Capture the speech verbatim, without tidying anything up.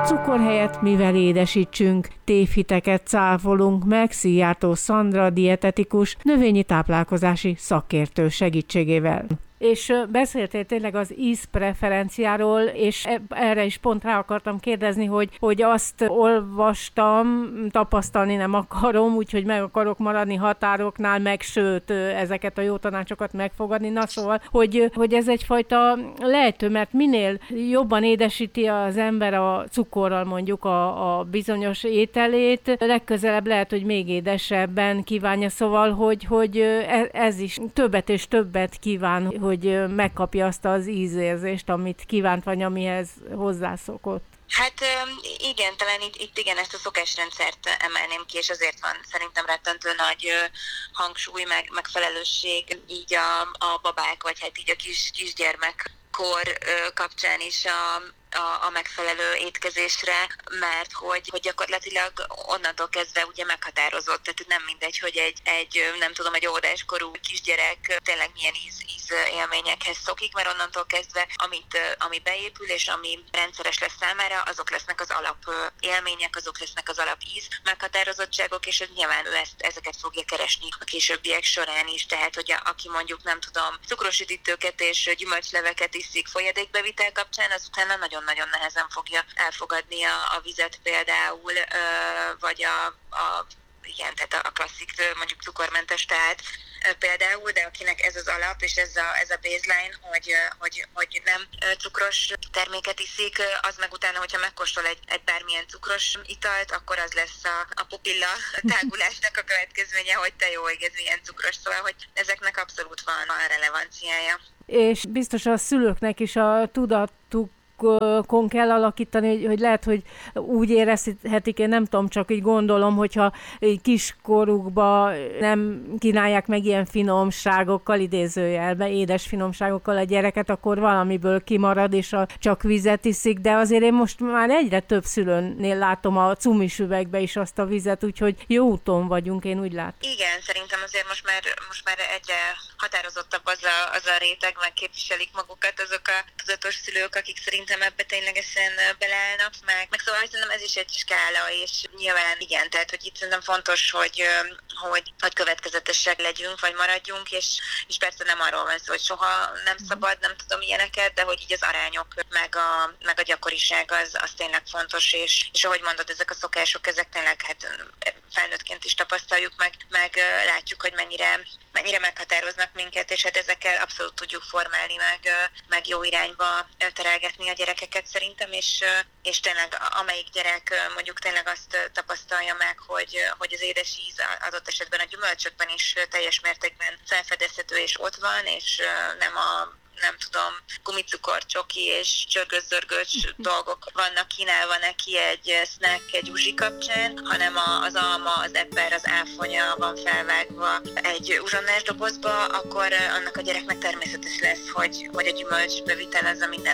Cukor helyett mivel édesítsünk? Tévhiteket cáfolunk meg Szijjártó Szandra dietetikus, növényi táplálkozási szakértő segítségével. És beszéltél tényleg az ízpreferenciáról, és erre is pont rá akartam kérdezni, hogy, hogy azt olvastam, tapasztalni nem akarom, úgyhogy meg akarok maradni határoknál, meg sőt, ezeket a jó tanácsokat megfogadni. Na szóval, hogy, hogy ez egyfajta lehető, mert minél jobban édesíti az ember a cukorral mondjuk a, a bizonyos ételét, legközelebb lehet, hogy még édesebben kívánja, szóval, hogy, hogy ez is többet és többet kíván, hogy megkapja azt az ízérzést, amit kívánt, vagy amihez hozzászokott. Hát igen, talán itt, itt igen, ezt a szokásrendszert emelném ki, és azért van szerintem rettentő nagy hangsúly, meg, meg felelősség így a, a babák, vagy hát így a kis, kisgyermekkor kapcsán is a A, a megfelelő étkezésre, mert hogy, hogy gyakorlatilag onnantól kezdve ugye meghatározott, tehát nem mindegy, hogy egy, egy nem tudom, egy óvodáskorú kisgyerek tényleg milyen íz, íz élményekhez szokik, mert onnantól kezdve, amit, ami beépül és ami rendszeres lesz számára, azok lesznek az alap élmények, azok lesznek az alap íz meghatározottságok, és ez nyilván ő ezt, ezeket fogja keresni a későbbiek során is, tehát hogy a, aki mondjuk nem tudom, cukros üdítőket és gyümölcsleveket iszik folyadékbevitel kapcsán, az utána nagyon nagyon nehezen fogja elfogadni a, a vizet például, vagy a, a, igen, tehát a klasszik mondjuk cukormentes teát például, de akinek ez az alap, és ez a, ez a baseline, hogy, hogy, hogy nem cukros terméket iszik, az meg utána, hogyha megkóstol egy, egy bármilyen cukros italt, akkor az lesz a, a pupilla tágulásnak a következménye, hogy te jó, hogy ez milyen cukros, szóval, hogy ezeknek abszolút van a relevanciája. És biztos a szülőknek is a tudatuk kon kell alakítani, hogy, hogy lehet, hogy úgy érezhetik, én nem tudom, csak így gondolom, hogyha kiskorukba nem kínálják meg ilyen finomságokkal, idézőjelbe, édes finomságokkal a gyereket, akkor valamiből kimarad, és a, csak vizet iszik, de azért én most már egyre több szülőnél látom a cumis üvegbe is azt a vizet, úgyhogy jó úton vagyunk, én úgy látom. Igen, szerintem azért most már, most már egyre határozottabb az a, az a réteg, meg képviselik magukat azok a tudatos szülők, akik szerint szerintem ebbe ténylegesen beleállnak, meg, meg szóval szerintem ez is egy skála, és nyilván igen, tehát hogy itt szerintem fontos, hogy, hogy, hogy következetesek legyünk, vagy maradjunk, és, és persze nem arról van szó, hogy soha nem szabad, nem tudom ilyeneket, de hogy így az arányok, meg a, meg a gyakoriság az, az tényleg fontos, és, és ahogy mondod, ezek a szokások, ezek tényleg hát felnőttként is tapasztaljuk, meg, meg látjuk, hogy mennyire, mennyire meghatároznak minket, és hát ezekkel abszolút tudjuk formálni, meg, meg jó irányba terelgetni a gyerekeket szerintem, és, és tényleg amelyik gyerek mondjuk tényleg azt tapasztalja meg, hogy, hogy az édes íz adott esetben a gyümölcsökben is teljes mértékben felfedezhető és ott van, és nem a nem tudom, gumicukor, csoki és csörgős-zörgős dolgok vannak kínálva neki egy snack, egy uzsi kapcsán, hanem az alma, az eper, az áfonya van felvágva egy uzsonnás dobozba, akkor annak a gyereknek természetes lesz, hogy, hogy a gyümölcs bevitel az a minden